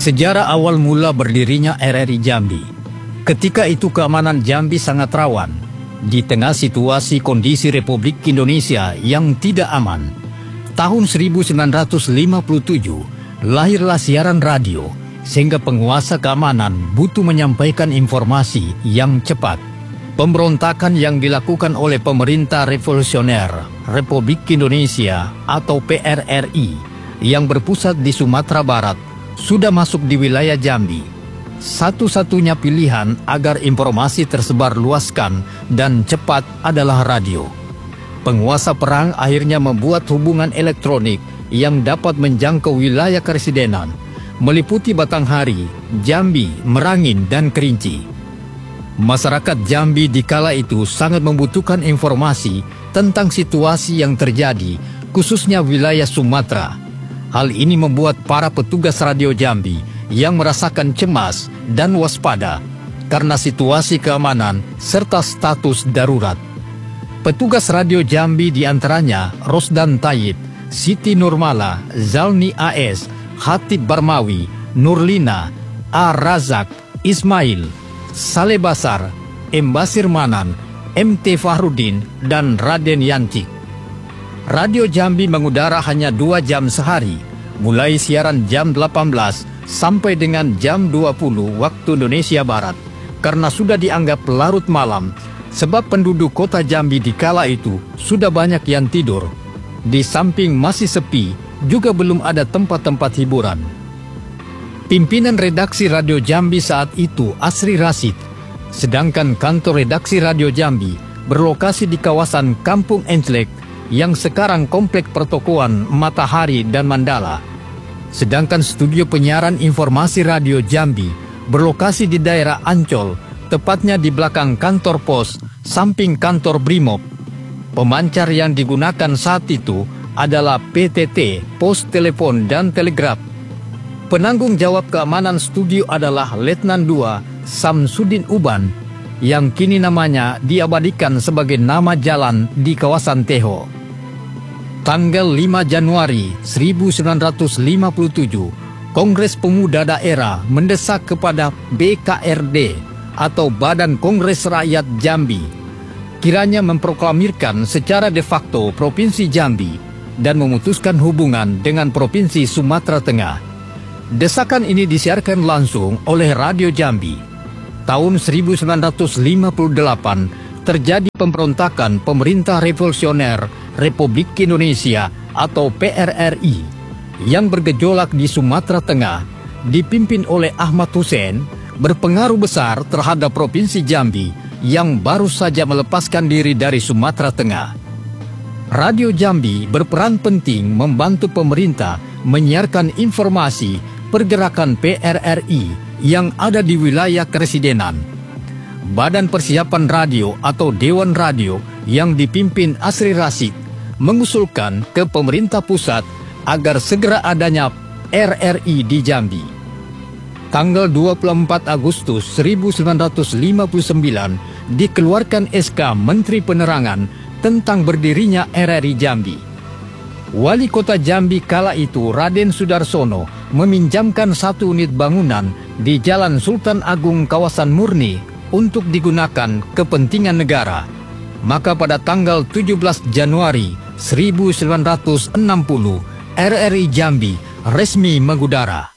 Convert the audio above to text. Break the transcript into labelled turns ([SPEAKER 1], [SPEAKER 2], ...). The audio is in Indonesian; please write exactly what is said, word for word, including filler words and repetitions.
[SPEAKER 1] Sejarah awal mula berdirinya R R I Jambi. Ketika itu keamanan Jambi sangat rawan di tengah situasi kondisi Republik Indonesia yang tidak aman. Tahun seribu sembilan ratus lima puluh tujuh lahirlah siaran radio sehingga penguasa keamanan butuh menyampaikan informasi yang cepat. Pemberontakan yang dilakukan oleh Pemerintah Revolusioner Republik Indonesia atau P R R I yang berpusat di Sumatera Barat sudah masuk di wilayah Jambi. Satu-satunya pilihan agar informasi tersebar luaskan dan cepat adalah radio. Penguasa perang akhirnya membuat hubungan elektronik yang dapat menjangkau wilayah keresidenan, meliputi Batanghari, Jambi, Merangin, dan Kerinci. Masyarakat Jambi di kala itu sangat membutuhkan informasi tentang situasi yang terjadi, khususnya wilayah Sumatera. Hal ini membuat para petugas radio Jambi yang merasakan cemas dan waspada karena situasi keamanan serta status darurat. Petugas radio Jambi diantaranya Rosdan Tayyib, Siti Nurmala, Zalni A S, Hatib Barmawi, Nurlina, A. Razak, Ismail, Saleh Basar, M. Basir Manan, M T Fahrudin, dan Raden Yancik. Radio Jambi mengudara hanya dua jam sehari, mulai siaran jam delapan belas sampai dengan jam dua puluh waktu Indonesia Barat, karena sudah dianggap larut malam, sebab penduduk kota Jambi di kala itu sudah banyak yang tidur. Di samping masih sepi, juga belum ada tempat-tempat hiburan. Pimpinan redaksi Radio Jambi saat itu Asri Rasid, sedangkan kantor redaksi Radio Jambi berlokasi di kawasan Kampung Enclek yang sekarang Komplek Pertokoan Matahari dan Mandala. Sedangkan studio penyiaran informasi Radio Jambi berlokasi di daerah Ancol, tepatnya di belakang kantor pos, samping kantor Brimob. Pemancar yang digunakan saat itu adalah P T T, Pos Telepon dan Telegraf. Penanggung jawab keamanan studio adalah Letnan dua Samsudin Uban, yang kini namanya diabadikan sebagai nama jalan di kawasan Teho. Tanggal lima Januari seribu sembilan ratus lima puluh tujuh, Kongres Pemuda Daerah mendesak kepada B K R D atau Badan Kongres Rakyat Jambi kiranya memproklamirkan secara de facto Provinsi Jambi dan memutuskan hubungan dengan Provinsi Sumatera Tengah. Desakan ini disiarkan langsung oleh Radio Jambi. Tahun seribu sembilan ratus lima puluh delapan terjadi pemberontakan Pemerintah Revolusioner Republik Indonesia atau P R R I yang bergejolak di Sumatera Tengah, dipimpin oleh Ahmad Hussein, berpengaruh besar terhadap Provinsi Jambi yang baru saja melepaskan diri dari Sumatera Tengah. Radio Jambi berperan penting membantu pemerintah menyiarkan informasi pergerakan P R R I yang ada di wilayah keresidenan. Badan Persiapan Radio atau Dewan Radio yang dipimpin Asri Rasid mengusulkan ke pemerintah pusat agar segera adanya R R I di Jambi. Tanggal dua puluh empat Agustus seribu sembilan ratus lima puluh sembilan dikeluarkan S K Menteri Penerangan tentang berdirinya R R I Jambi. Wali Kota Jambi kala itu Raden Sudarsono meminjamkan satu unit bangunan di Jalan Sultan Agung kawasan Murni untuk digunakan kepentingan negara. Maka pada tanggal tujuh belas Januari seribu sembilan ratus enam puluh R R I Jambi resmi mengudara.